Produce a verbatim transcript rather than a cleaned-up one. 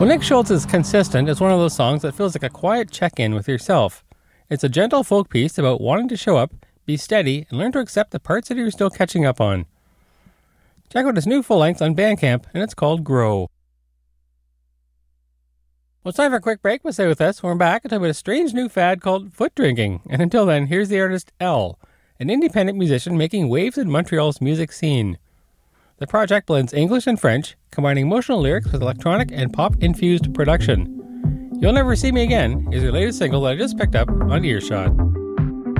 Well, Nick Schultz is consistent as one of those songs that feels like a quiet check-in with yourself. It's a gentle folk piece about wanting to show up, be steady, and learn to accept the parts that you're still catching up on. Check out his new full-length on Bandcamp, and it's called Grow. Well, it's time for a quick break, but stay with us. When we're back, I'll talk about a strange new fad called foot drinking. And until then, here's the artist Elle, an independent musician making waves in Montreal's music scene. The project blends English and French, combining emotional lyrics with electronic and pop-infused production. You'll Never See Me Again is her latest single that I just picked up on Earshot.